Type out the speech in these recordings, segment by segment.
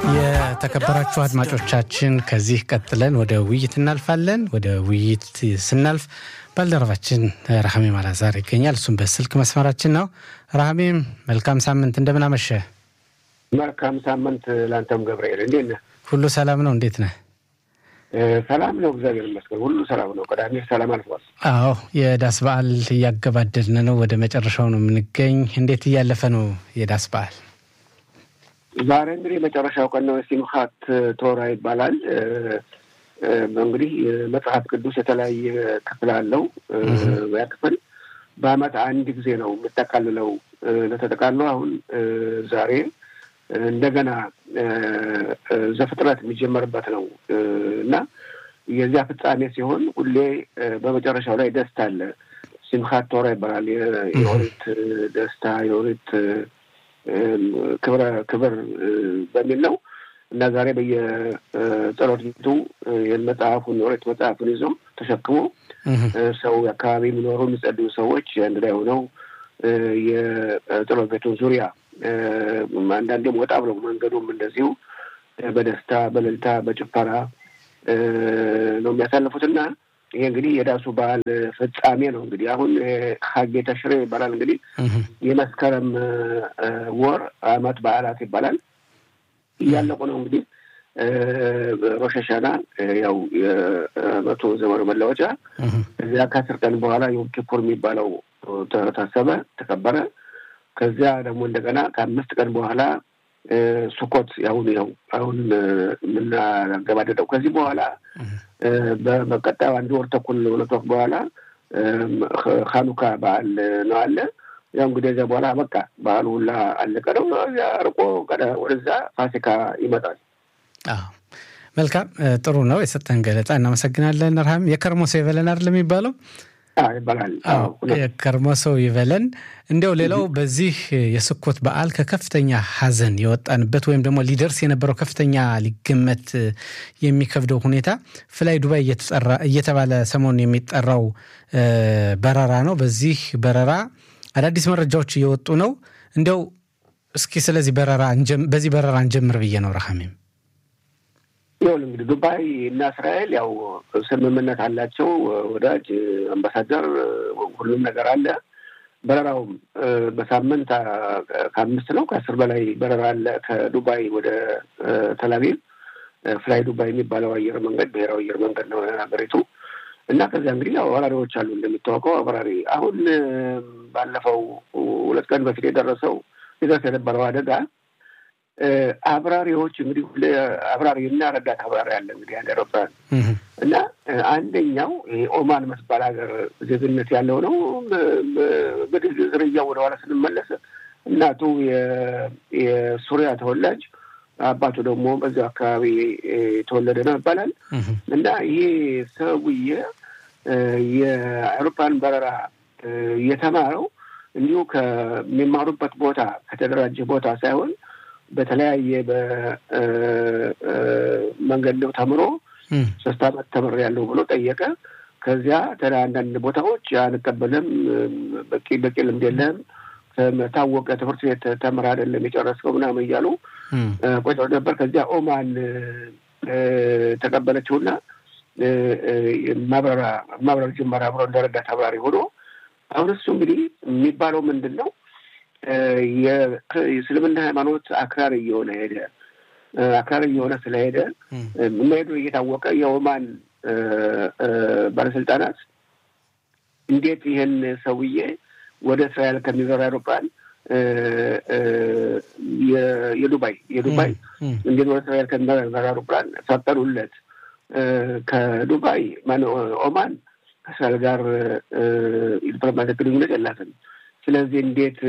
የተከበራችሁ አድማጮቻችን ከዚህ ቀጥለን ወደ ውይይት እናልፋለን። ወደ ውይይት ስናልፍ ባልደረባችን ረሐሜም አላዛር ይገኛል። እሱም በስልክ መስመራችን ነው። ረሐሜም መልካም ሳምንት፣ እንደምን አመሸ? መልካም ሳምንት ላንተም ገብርኤል፣ እንዴት ነህ? ሁሉ ሰላም ነው? እንዴት ነህ? ሰላም ነው፣ እግዚአብሔር ይመስገን፣ ሁሉ ሰላም ነው። ቀዳሚ ሰላም አልፏል። አዎ፣ የዳስ በዓል እያገባደድን ነው፣ ወደ መጨረሻው ነው የምንገኝ። እንዴት እያለፈ ነው የዳስ በዓል? ዛሬ እንግዲህ መጨረሻው ቀን ነው። ሲምኻት ቶራ ይባላል። እንግዲህ መጽሐፍ ቅዱስ የተለያየ ክፍል አለው። ያ ክፍል በዓመት አንድ ጊዜ ነው የምጠቃልለው። ለተጠቃለው አሁን ዛሬ እንደገና ዘፍጥረት የሚጀመርበት ነው እና የዚያ ፍጻሜ ሲሆን ሁሌ በመጨረሻው ላይ ደስታ አለ። ሲምኻት ቶራ ይባላል። የኦሪት ደስታ፣ የኦሪት ክብር በሚል ነው እና ዛሬ በየጸሎት ቤቱ የመጽሐፉን ኦሪት መጽሐፉን ይዞ ተሸክሞ ሰው አካባቢ የሚኖሩ የሚጸልዩ ሰዎች አንድ ላይ ሆነው የጸሎት ቤቱን ዙሪያ አንዳንዴም ወጣ ብለው መንገዱም እንደዚሁ በደስታ በእልልታ በጭፈራ ነው የሚያሳልፉትና ይሄ እንግዲህ የዳሱ በዓል ፍጻሜ ነው። እንግዲህ አሁን ሀጌ ተሽሬ ይባላል። እንግዲህ የመስከረም ወር ዓመት በዓላት ይባላል። እያለቁ ነው እንግዲህ ሮሽ ሀሻና ያው የመቶ ዘመኑ መለወጫ። ከዚያ ከ10 ቀን በኋላ ዮም ኪፑር የሚባለው ታሰበ ተከበረ። ከዚያ ደግሞ እንደገና ከ5 ቀን በኋላ ሱኮት አሁን የምናገባደደው። ከዚህ በኋላ በቀጣዩ 1 ወር ተኩል 2 ወር በኋላ ኻኑካ በዓል ነው አለ። ያው እንግዲህ እዚያ በኋላ በቃ በዓሉ ሁላ አለቀ ነው። እዚያ አርቆ ወደዛ ፋሲካ ይመጣል። መልካም፣ ጥሩ ነው የሰጠን ገለጻ፣ እናመሰግናለን ረሐም። የከርሞ ሰው ይበለን አይደል የሚባለው? ይባላል። የከርሞ ሰው ይበለን። እንዲያው ሌላው በዚህ የስኮት በዓል ከከፍተኛ ሐዘን የወጣንበት ወይም ደግሞ ሊደርስ የነበረው ከፍተኛ ሊገመት የሚከብደው ሁኔታ ፍላይ ዱባይ እየተባለ ሰሞኑን የሚጠራው በረራ ነው። በዚህ በረራ አዳዲስ መረጃዎች እየወጡ ነው። እንዲያው እስኪ ስለዚህ በዚህ በረራ እንጀምር ብዬ ነው ረሐሜም። ይሁን እንግዲህ ዱባይ እና እስራኤል ያው ስምምነት አላቸው። ወዳጅ አምባሳደር ሁሉም ነገር አለ። በረራውም በሳምንት ከ5 ነው ከ10 በላይ በረራ አለ ከዱባይ ወደ ተላቪቭ። ፍላይ ዱባይ የሚባለው አየር መንገድ ብሔራዊ አየር መንገድ ነው ሀገሪቱ እና ከዚያ እንግዲህ አብራሪዎች አሉ። እንደሚታወቀው አብራሪ አሁን ባለፈው 2 ቀን በፊት የደረስ የነበረው አደጋ አብራሪዎች እንግዲህ አብራሪ እና ረዳት አብራሪ አለ እንግዲህ አንድ አውሮፕላን እና አንደኛው ኦማን መስባል ሀገር ዜግነት ያለው ነው። እንግዲህ ዝርያው ወደ ኋላ ስንመለስ እናቱ የሱሪያ ተወላጅ፣ አባቱ ደግሞ በዚያው አካባቢ የተወለደ ነው ይባላል እና ይሄ ሰውዬ የአውሮፕላን በረራ የተማረው እንዲሁ ከሚማሩበት ቦታ ከተደራጀ ቦታ ሳይሆን በተለያየ በመንገድ ነው ተምሮ 3 ዓመት ተምሬያለሁ ብሎ ጠየቀ። ከዚያ አንዳንድ ቦታዎች አንቀበልም፣ በቂ ልምድ የለም፣ ታወቀ ትምህርት ቤት ተምራ አይደለም የጨረስከው ምናምን እያሉ ቆይተው ነበር። ከዚያ ኦማን ተቀበለችውና ማብረር ጀመረ አብሮ እንደረዳት አብራሪ ሆኖ። አሁን እሱ እንግዲህ የሚባለው ምንድን ነው የእስልምና ሃይማኖት አክራሪ እየሆነ ስለሄደ መሄዱ እየታወቀ የኦማን ባለስልጣናት እንዴት ይህን ሰውዬ ወደ እስራኤል ከሚበራ አውሮፕላን የዱባይ እንዴት ወደ እስራኤል ከሚበራ አውሮፕላን ፈቀዱለት? ከዱባይ ኦማን ከእስራኤል ጋር ዲፕሎማቲክ ግንኙነት የላትም። ስለዚህ እንዴት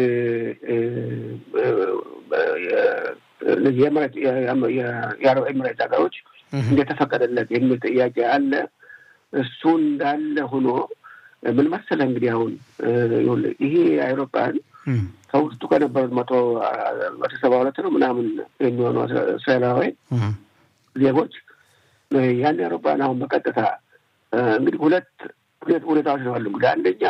የአረብ ኤምሬት ሀገሮች እንዴት ተፈቀደለት የሚል ጥያቄ አለ። እሱ እንዳለ ሆኖ ምን መሰለህ እንግዲህ አሁን ይሄ አውሮፕላን ከውስጡ ከነበሩት 172 ነው ምናምን የሚሆኑ እስራኤላውያን ዜጎች ያን አውሮፕላን አሁን በቀጥታ እንግዲህ ሁለት ሁኔታዎች ነው አሉ። እንግዲህ አንደኛ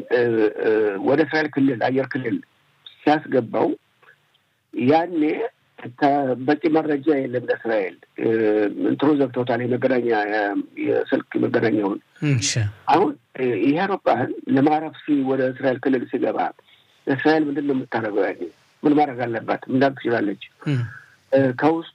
ወደ እስራኤል ክልል አየር ክልል ሲያስገባው ያኔ በቂ መረጃ የለም ለእስራኤል እንትሩ ዘግተውታል የመገናኛ የስልክ መገናኛውን። አሁን ይህ አውሮፕላን ለማረፍ ወደ እስራኤል ክልል ሲገባ እስራኤል ምንድን ነው የምታደርገው? ያኔ ምን ማድረግ አለባት? ምንዳት ትችላለች? ከውስጡ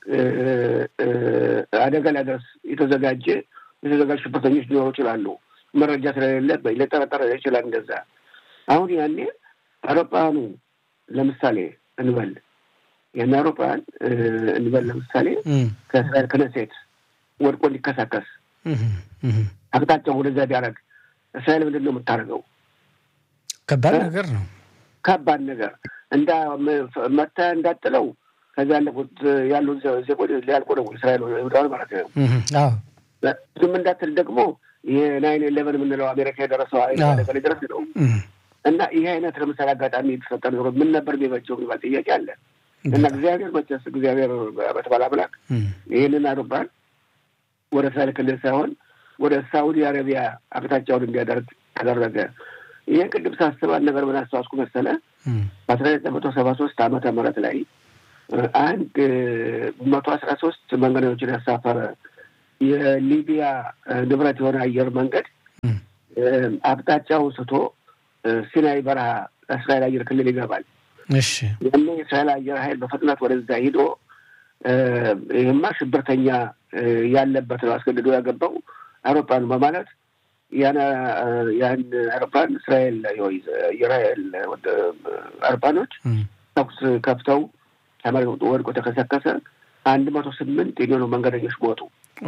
አደጋ ሊያደርስ የተዘጋጁ ሽብርተኞች ሊኖሩ ይችላሉ። መረጃ ስለሌለ ሊጠረጠር ይችላል እንደዛ። አሁን ያኔ አውሮፕላኑ ለምሳሌ እንበል የአውሮፕላን እንበል ለምሳሌ ከእስራኤል ክነሴት ወድቆ ሊከሳከስ አቅጣጫው ወደዛ ቢያደርግ እስራኤል ምንድን ነው የምታደርገው? ከባድ ነገር ነው። ከባድ ነገር መታ እንዳጥለው ከዛ ያሉ ዜጎች ሊያልቁ ነው እስራኤል ወዳው ማለት ነው። ዝም እንዳትል ደግሞ የ9/11 የምንለው አሜሪካ የደረሰው አደጋ ሊደርስ ነው። እና ይህ አይነት ለምሳሌ አጋጣሚ የተፈጠረ ነው ምን ነበር የሚበጀው የሚባል ጥያቄ አለ። እና እግዚአብሔር በተባለ አምላክ ይህንን አውሮፕላን ወደ እስራኤል ክልል ሳይሆን ወደ ሳውዲ አረቢያ አቅጣጫውን እንዲያደርግ ተደረገ። ይህን ቅድም ሳስባል ነገር ምን አስተዋስኩ መሰለ? በ1973 ዓመተ ምህረት ላይ 113 መንገደኞችን ያሳፈረ የሊቢያ ንብረት የሆነ አየር መንገድ አቅጣጫውን ስቶ ሲናይ በረሃ እስራኤል አየር ክልል ይገባል። ያኔ የእስራኤል አየር ኃይል በፍጥነት ወደዛ ሄዶ ይህማ ሽብርተኛ ያለበት ነው አስገድዶ ያገባው አውሮፕላኑ በማለት ያን አውሮፕላን እስራኤል አውሮፕላኖች ተኩስ ከፍተው ተመልሶ ወድቆ ተከሰከሰ። 108 የሚሆኑ መንገደኞች ሞቱ።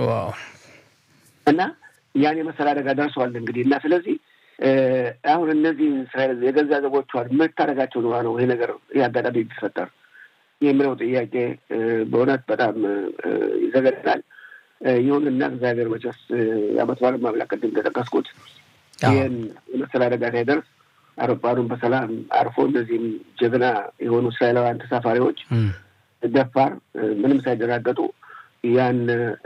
እና ያን የመሰለ አደጋ ደርሷል እንግዲህ። እና ስለዚህ አሁን እነዚህ እስራኤል የገዛ ዜጎቿን የምታደርጋቸው ነው ይሄ ነገር ያጋጣሚ ቢፈጠር የሚለው ጥያቄ በእውነት በጣም ይዘገናል። ይሁንና እግዚአብሔር መቼስ የዓመት በዓል ማምላክ ቅድም እንደጠቀስኩት ይህን የመሰለ አደጋ ሳይደርስ አውሮፕላኑን በሰላም አርፎ እነዚህም ጀግና የሆኑ እስራኤላውያን ተሳፋሪዎች ደፋር ምንም ሳይደናገጡ ይህን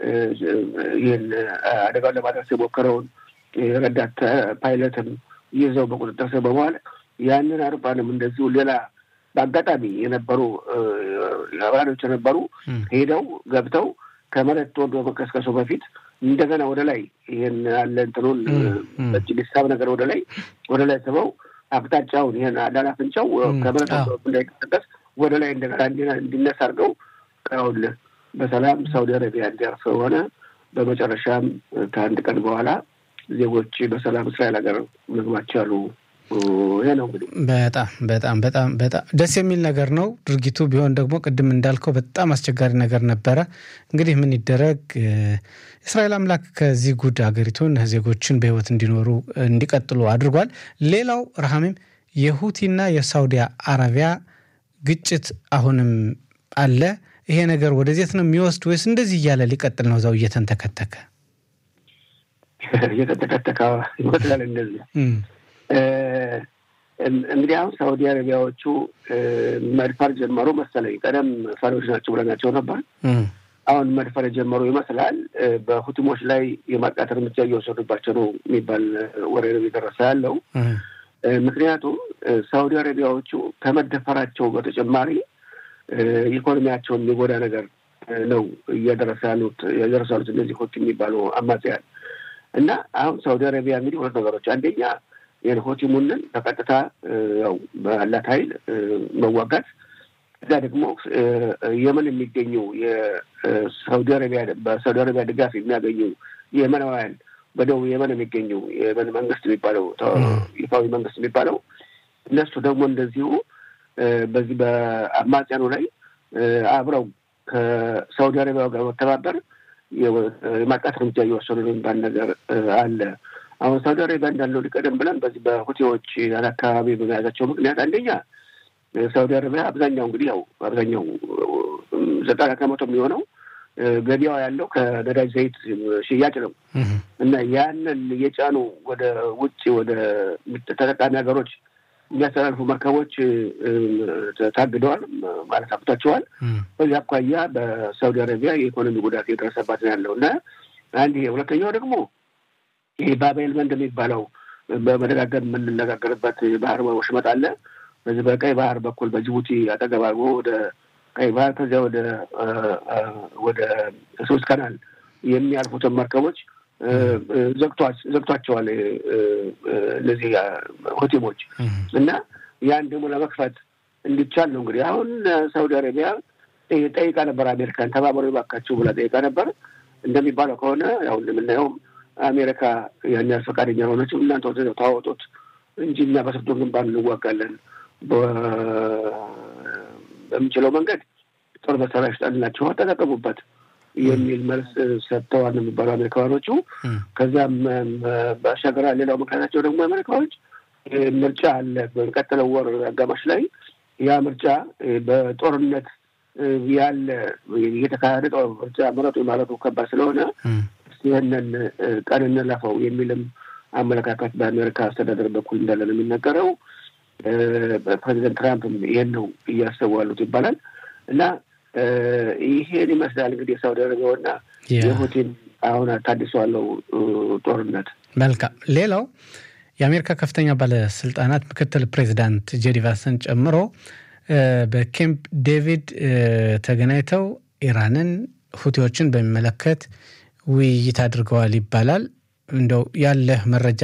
አደጋውን ለማድረስ የሞከረውን ረዳት ፓይለትም ይዘው በቁጥጥር ስር በመዋል ያንን አውሮፕላንም እንደዚሁ ሌላ በአጋጣሚ የነበሩ አብራሪዎች የነበሩ ሄደው ገብተው ከመሬት ወርዶ መከስከሱ በፊት እንደገና ወደ ላይ ይሄን ያለ እንትኑን በጅሊሳብ ነገር ወደ ላይ ስበው አቅጣጫውን ይሄን አዳላፍንጫው ከመሬት ወርዶ እንዳይከሰከስ ወደ ላይ እንደገና እንዲነሳ አድርገው ካውል በሰላም ሳውዲ አረቢያ እንዲያርፍ ሆነ። በመጨረሻም ከአንድ ቀን በኋላ ዜጎች በሰላም እስራኤል ሀገር መግባት ቻሉ። ይሄ ነው እንግዲህ በጣም ደስ የሚል ነገር ነው ድርጊቱ። ቢሆን ደግሞ ቅድም እንዳልከው በጣም አስቸጋሪ ነገር ነበረ። እንግዲህ ምን ይደረግ፣ እስራኤል አምላክ ከዚህ ጉድ ሀገሪቱን ዜጎችን በህይወት እንዲኖሩ እንዲቀጥሉ አድርጓል። ሌላው ረሃሚም የሁቲና የሳውዲ አረቢያ ግጭት አሁንም አለ። ይሄ ነገር ወደዚህት ነው የሚወስድ ወይስ እንደዚህ እያለ ሊቀጥል ነው? እዛው እየተንተከተከ ይመስላል እንደዚህ። እንግዲህ አሁን ሳውዲ አረቢያዎቹ መድፈር ጀመሩ መሰለኝ። ቀደም ፈሪዎች ናቸው ብለናቸው ነበር። አሁን መድፈር ጀመሩ ይመስላል። በሁቲሞች ላይ የማጥቃት እርምጃ እየወሰዱባቸው ነው የሚባል ወሬ ነው እየደረሰ ያለው። ምክንያቱም ሳውዲ አረቢያዎቹ ከመደፈራቸው በተጨማሪ ኢኮኖሚያቸውን የሚጎዳ ነገር ነው እያደረሱ ያሉት እነዚህ ሁቲ የሚባሉ አማጽያን እና አሁን ሳውዲ አረቢያ እንግዲህ ሁለት ነገሮች፣ አንደኛ የሁቲሙንን በቀጥታ ያው ባላት ኃይል መዋጋት፣ እዛ ደግሞ የመን የሚገኙ በሳውዲ አረቢያ ድጋፍ የሚያገኙ የመናውያን በደቡብ የመን የሚገኙ የመን መንግስት የሚባለው ይፋዊ መንግስት የሚባለው እነሱ ደግሞ እንደዚሁ በዚህ በአማጽያኑ ላይ አብረው ከሳውዲ አረቢያ ጋር መተባበር የማጥቃት እርምጃ እየወሰዱ ነው የሚባል ነገር አለ። አሁን ሳውዲ አረቢያ እንዳለው ሊቀደም ብለን በዚህ በሁቲዎች አካባቢ በመያዛቸው ምክንያት አንደኛ ሳውዲ አረቢያ አብዛኛው 90% የሚሆነው ገቢያው ያለው ከነዳጅ ዘይት ሽያጭ ነው እና ያንን የጫኑ ወደ ውጭ ወደ ተጠቃሚ ሀገሮች የሚያስተላልፉ መርከቦች ታግደዋል ማለት አቅቷቸዋል። በዚህ አኳያ በሳውዲ አረቢያ የኢኮኖሚ ጉዳት የደረሰባት ነው ያለው እና አንድ ይሄ። ሁለተኛው ደግሞ ይሄ ባቤል መንደብ የሚባለው በመደጋገም የምንነጋገርበት ባህር ወሽመጥ አለ። በዚህ በቀይ ባህር በኩል በጅቡቲ አጠገብ አድርጎ ወደ ቀይ ባህር ከዚያ ወደ ሶስት ካናል የሚያልፉትን መርከቦች ዘግቷቸዋል እነዚህ ሆቴሎች እና ያን ደግሞ ለመክፈት እንዲቻል ነው እንግዲህ አሁን ሳውዲ አረቢያ ጠይቃ ነበር አሜሪካን ተባበሩ ይባካችሁ ብላ ጠይቃ ነበር እንደሚባለው ከሆነ ያው እንደምናየው አሜሪካ ያን ፈቃደኛ ሆነች እናንተ ወደው ታወጡት እንጂ እኛ በስርዶ ግንባር እንዋጋለን በሚችለው መንገድ ጦር መሳሪያ ሽጣላችሁ ተጠቀሙበት የሚል መልስ ሰጥተዋል የሚባለው አሜሪካኖቹ ከዛም ባሻገር ሌላው ምክንያታቸው ደግሞ አሜሪካኖች ምርጫ አለ በቀጥለው ወር አጋማሽ ላይ ያ ምርጫ በጦርነት ያለ የተካሄደ ምርጫ ምረጡ ማለቱ ከባድ ስለሆነ ይሄንን ቀን እንለፈው የሚልም አመለካከት በአሜሪካ አስተዳደር በኩል እንዳለ ነው የሚነገረው ፕሬዚደንት ትራምፕ ይሄን ነው እያሰቡ ያሉት ይባላል እና ይሄን ይመስላል እንግዲህ ሳውዲ አረቢያና የሁቲን አሁን ታድሷለው ጦርነት መልካም ሌላው የአሜሪካ ከፍተኛ ባለስልጣናት ምክትል ፕሬዝዳንት ጄዲ ቫንስን ጨምሮ በኬምፕ ዴቪድ ተገናኝተው ኢራንን ሁቲዎችን በሚመለከት ውይይት አድርገዋል ይባላል እንደው ያለ መረጃ